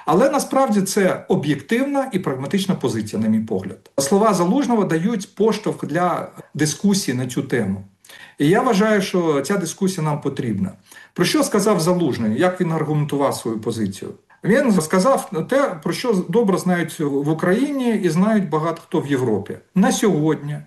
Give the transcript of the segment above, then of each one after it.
Але насправді це об'єктивна і прагматична позиція, на мій погляд. Слова Залужного дають поштовх для дискусії на цю тему. І я вважаю, що ця дискусія нам потрібна. Про що сказав Залужний? Як він аргументував свою позицію? Він сказав те, про що добре знають в Україні і знають багато хто в Європі. На сьогодні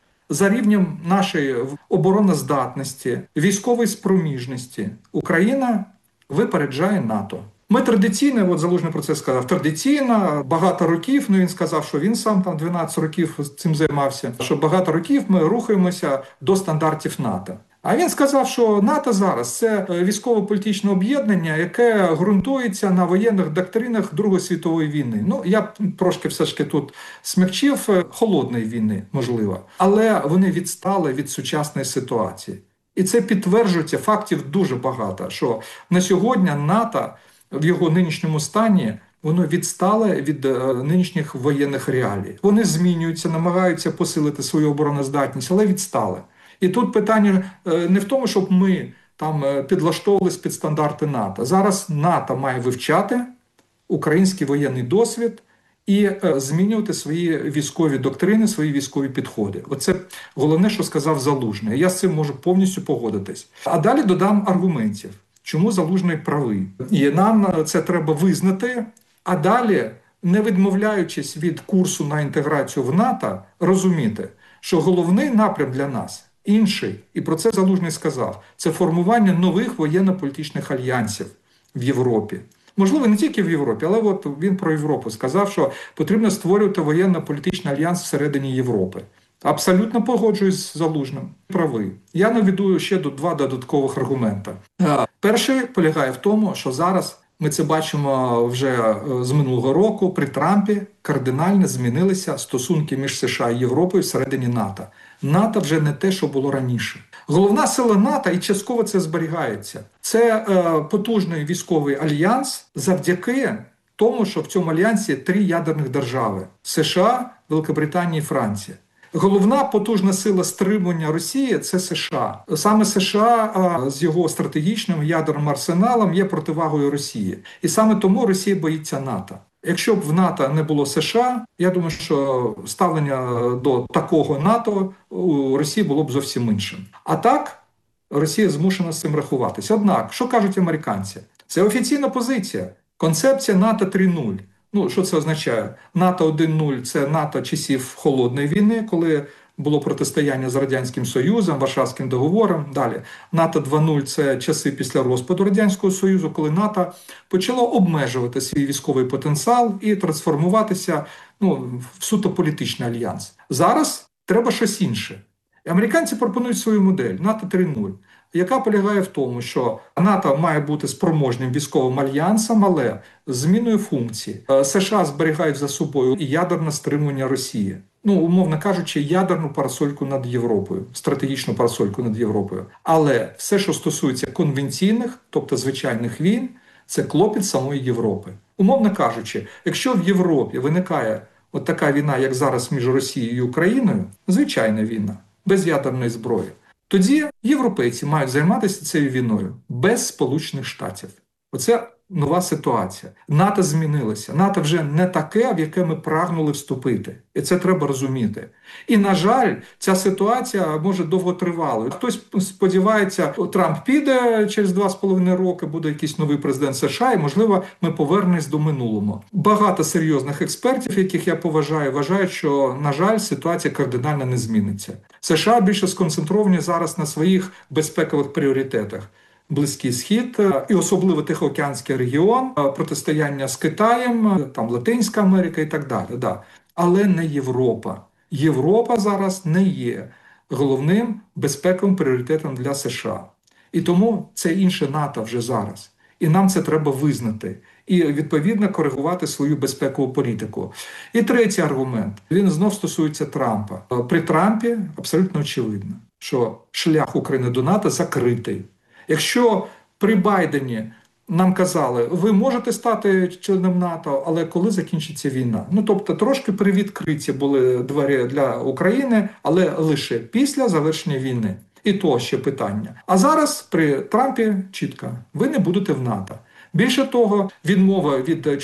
за рівнем нашої обороноздатності, військової спроміжності Україна випереджає НАТО. Ми традиційно, от Залужний про це сказав, традиційно багато років, він сказав, що він сам там 12 років цим займався, що багато років ми рухаємося до стандартів НАТО. А він сказав, що НАТО зараз – це військово-політичне об'єднання, яке ґрунтується на воєнних доктринах Другої світової війни. Я б трошки все ж таки тут смягчив, холодної війни, можливо. Але вони відстали від сучасної ситуації. І це підтверджується, фактів дуже багато, що на сьогодні НАТО в його нинішньому стані воно відстало від нинішніх воєнних реалій. Вони змінюються, намагаються посилити свою обороноздатність, але відстали. І тут питання не в тому, щоб ми там підлаштовувалися під стандарти НАТО. Зараз НАТО має вивчати український воєнний досвід і змінювати свої військові доктрини, свої військові підходи. Оце головне, що сказав Залужний. Я з цим можу повністю погодитись. А далі додам аргументів, чому Залужний правий. І нам це треба визнати, а далі, не відмовляючись від курсу на інтеграцію в НАТО, розуміти, що головний напрям для нас інший, і про це Залужний сказав, це формування нових воєнно-політичних альянсів в Європі. Можливо, не тільки в Європі, але от він про Європу сказав, що потрібно створювати воєнно-політичний альянс всередині Європи. Абсолютно погоджуюсь з Залужним. Правий. Я наведу ще два додаткових аргументи. Перший полягає в тому, що зараз ми це бачимо вже з минулого року, при Трампі кардинально змінилися стосунки між США і Європою всередині НАТО. НАТО вже не те, що було раніше. Головна сила НАТО, і частково це зберігається, це потужний військовий альянс завдяки тому, що в цьому альянсі 3 ядерних держави – США, Великобританія і Франція. Головна потужна сила стримування Росії – це США. Саме США з його стратегічним ядерним арсеналом є противагою Росії. І саме тому Росія боїться НАТО. Якщо б в НАТО не було США, я думаю, що ставлення до такого НАТО у Росії було б зовсім іншим. А так, Росія змушена з цим рахуватися. Однак, що кажуть американці? Це офіційна позиція. Концепція НАТО 3.0. Що це означає? НАТО 1.0 – це НАТО часів Холодної війни, коли було протистояння з Радянським Союзом, Варшавським договором. Далі. НАТО 2.0 – це часи після розпаду Радянського Союзу, коли НАТО почало обмежувати свій військовий потенціал і трансформуватися в суто політичний альянс. Зараз треба щось інше. Американці пропонують свою модель НАТО 3.0. Яка полягає в тому, що НАТО має бути спроможним військовим альянсом, але з зміною функції. США зберігають за собою і ядерне стримування Росії. Умовно кажучи, ядерну парасольку над Європою, стратегічну парасольку над Європою. Але все, що стосується конвенційних, тобто звичайних війн, це клопіт самої Європи. Умовно кажучи, якщо в Європі виникає от така війна, як зараз між Росією і Україною, звичайна війна, без ядерної зброї, тоді європейці мають займатися цією війною без Сполучених Штатів. Оце нова ситуація. НАТО змінилося. НАТО вже не таке, в яке ми прагнули вступити. І це треба розуміти. І, на жаль, ця ситуація може довго тривати. Хтось сподівається, Трамп піде через 2,5 роки, буде якийсь новий президент США, і, можливо, ми повернемось до минулого. Багато серйозних експертів, яких я поважаю, вважають, що, на жаль, ситуація кардинально не зміниться. США більше сконцентровані зараз на своїх безпекових пріоритетах. Близький Схід і особливо Тихоокеанський регіон, протистояння з Китаєм, там Латинська Америка і так далі. Да. Але не Європа. Європа зараз не є головним безпековим пріоритетом для США. І тому це інше НАТО вже зараз. І нам це треба визнати. І, відповідно, коригувати свою безпекову політику. І третій аргумент. Він знов стосується Трампа. При Трампі абсолютно очевидно, що шлях України до НАТО закритий. Якщо при Байдені нам казали, ви можете стати членом НАТО, але коли закінчиться війна? Тобто трошки привідкриті були двері для України, але лише після завершення війни. І то ще питання. А зараз при Трампі чітко, ви не будете в НАТО. Більше того, відмова від